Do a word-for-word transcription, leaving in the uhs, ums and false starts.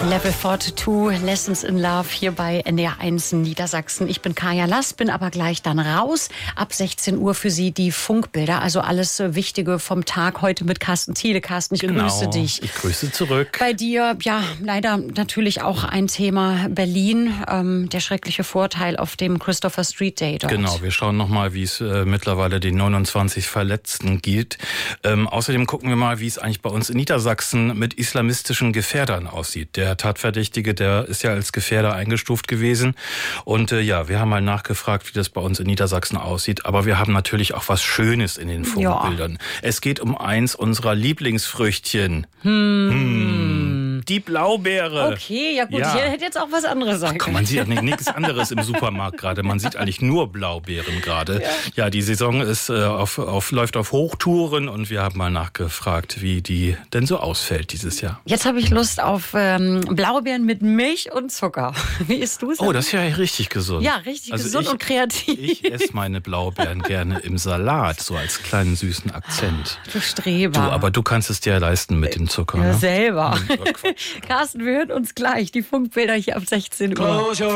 Level zweiundvierzig, Lessons in Love hier bei N D R eins Niedersachsen. Ich bin Kaya Lass, bin aber gleich dann raus. Ab sechzehn Uhr für Sie die Funkbilder, also alles Wichtige vom Tag heute mit Carsten Thiele. Carsten, ich genau, grüße dich. Ich grüße zurück. Bei dir, ja, leider natürlich auch ein Thema Berlin, ähm, der schreckliche Vorteil auf dem Christopher Street Day dort. Genau, wir schauen nochmal, wie es äh, mittlerweile den neunundzwanzig Verletzten geht. Ähm, außerdem gucken wir mal, wie es eigentlich bei uns in Niedersachsen mit islamistischen Gefährdern aussieht. Der Tatverdächtige, der ist ja als Gefährder eingestuft gewesen. Und äh, ja, wir haben mal nachgefragt, wie das bei uns in Niedersachsen aussieht. Aber wir haben natürlich auch was Schönes in den Funkbildern. Ja. Es geht um eins unserer Lieblingsfrüchtchen. Hm. Hm. Die Blaubeere. Okay, ja gut, ja. Ich hätte jetzt auch was anderes sagen können. Man sieht ja nichts anderes im Supermarkt gerade. Man sieht eigentlich nur Blaubeeren gerade. Ja. ja, die Saison ist äh, auf, auf, läuft auf Hochtouren und wir haben mal nachgefragt, wie die denn so ausfällt dieses Jahr. Jetzt habe ich Lust auf ähm, Blaubeeren mit Milch und Zucker. Wie isst du es? Oh, das ist ja richtig gesund. Ja, richtig also gesund ich, und kreativ. Ich esse meine Blaubeeren gerne im Salat, so als kleinen süßen Akzent. Du Streber. Du, aber du kannst es dir leisten mit dem Zucker. Ja, ne? selber. Carsten, wir hören uns gleich. Die Funkbilder hier ab sechzehn Uhr.